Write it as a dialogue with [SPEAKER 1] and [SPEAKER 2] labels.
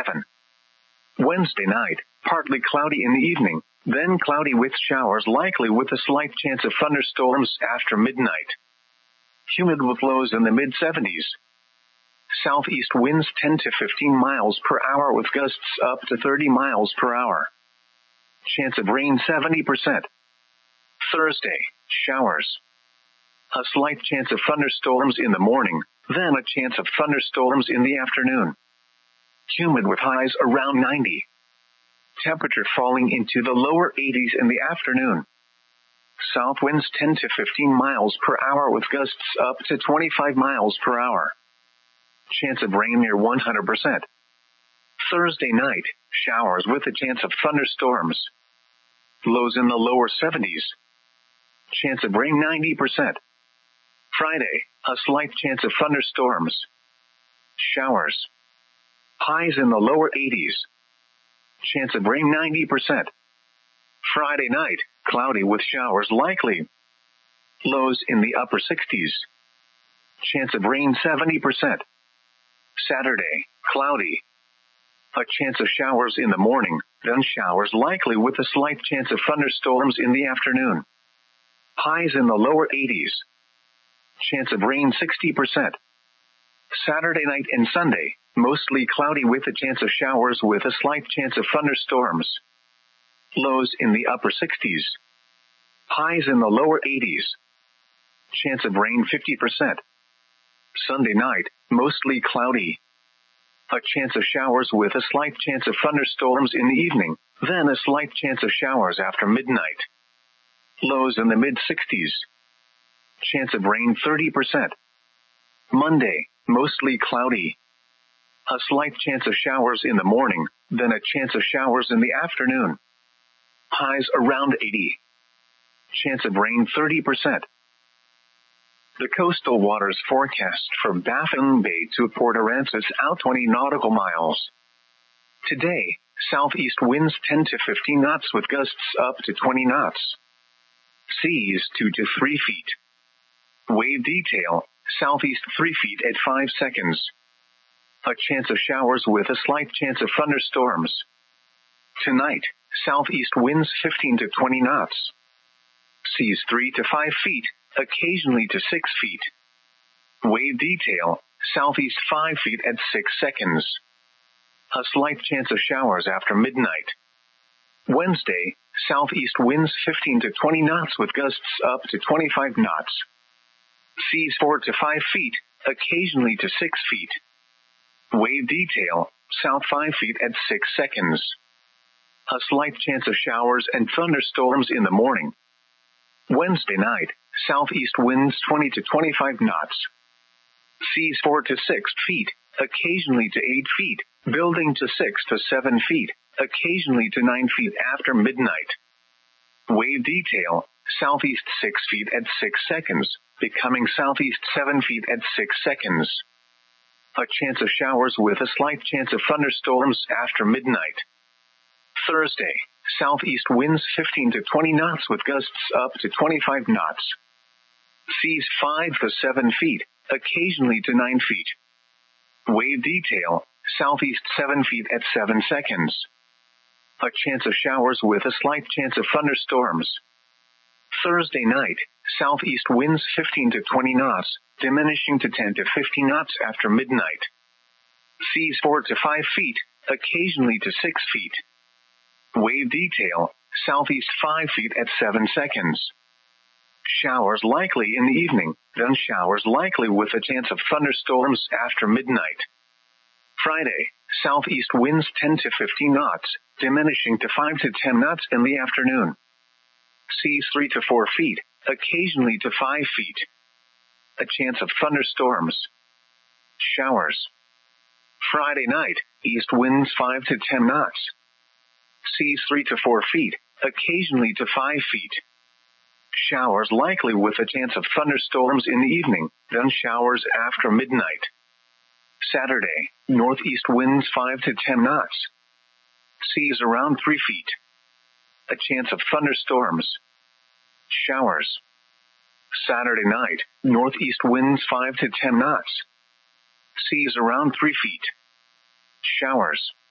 [SPEAKER 1] 7. Wednesday night, partly cloudy in the evening, then cloudy with showers likely with a slight chance of thunderstorms after midnight. Humid with lows in the mid-70s. Southeast winds 10 to 15 miles per hour with gusts up to 30 miles per hour. Chance of rain 70%. Thursday, showers. A slight chance of thunderstorms in the morning, then a chance of thunderstorms in the afternoon. Humid with highs around 90. Temperature falling into the lower 80s in the afternoon. South winds 10 to 15 miles per hour with gusts up to 25 miles per hour. Chance of rain near 100%. Thursday night, showers with a chance of thunderstorms. Lows in the lower 70s. Chance of rain 90%. Friday, a slight chance of thunderstorms. Showers. Highs in the lower 80s. Chance of rain 90%. Friday night, cloudy with showers likely. Lows in the upper 60s. Chance of rain 70%. Saturday, cloudy. A chance of showers in the morning, then showers likely with a slight chance of thunderstorms in the afternoon. Highs in the lower 80s. Chance of rain 60%. Saturday night and Sunday, mostly cloudy with a chance of showers with a slight chance of thunderstorms. Lows in the upper 60s. Highs in the lower 80s. Chance of rain 50%. Sunday night, mostly cloudy. A chance of showers with a slight chance of thunderstorms in the evening, then a slight chance of showers after midnight. Lows in the mid-60s. Chance of rain 30%. Monday, mostly cloudy. A slight chance of showers in the morning, then a chance of showers in the afternoon. Highs around 80. Chance of rain 30%. The coastal waters forecast for Baffin Bay to Port Aransas out 20 nautical miles. Today, southeast winds 10 to 15 knots with gusts up to 20 knots. Seas 2 to 3 feet. Wave detail, southeast 3 feet at 5 seconds. A chance of showers with a slight chance of thunderstorms. Tonight, southeast winds 15 to 20 knots. Seas 3 to 5 feet, occasionally to 6 feet. Wave detail, southeast 5 feet at 6 seconds. A slight chance of showers after midnight. Wednesday, southeast winds 15 to 20 knots with gusts up to 25 knots. Seas 4 to 5 feet, occasionally to 6 feet. Wave detail, south 5 feet at 6 seconds. A slight chance of showers and thunderstorms in the morning. Wednesday night, southeast winds 20 to 25 knots. Seas 4 to 6 feet, occasionally to 8 feet, building to 6 to 7 feet, occasionally to 9 feet after midnight. Wave detail, southeast 6 feet at 6 seconds, becoming southeast 7 feet at 6 seconds. A chance of showers with a slight chance of thunderstorms after midnight. Thursday, southeast winds 15 to 20 knots with gusts up to 25 knots. Seas 5 to 7 feet, occasionally to 9 feet. Wave detail, southeast 7 feet at 7 seconds. A chance of showers with a slight chance of thunderstorms. Thursday night, southeast winds 15 to 20 knots, diminishing to 10 to 15 knots after midnight. Seas 4 to 5 feet, occasionally to 6 feet. Wave detail, southeast 5 feet at 7 seconds. Showers likely in the evening, then showers likely with a chance of thunderstorms after midnight. Friday, southeast winds 10 to 15 knots, diminishing to 5 to 10 knots in the afternoon. Seas 3 to 4 feet, occasionally to 5 feet. A chance of thunderstorms. Showers. Friday night, east winds 5 to 10 knots. Seas 3 to 4 feet, occasionally to 5 feet. Showers likely with a chance of thunderstorms in the evening, then showers after midnight. Saturday, northeast winds 5 to 10 knots. Seas around 3 feet. A chance of thunderstorms. Showers. Saturday night, northeast winds 5 to 10 knots. Seas around 3 feet. Showers.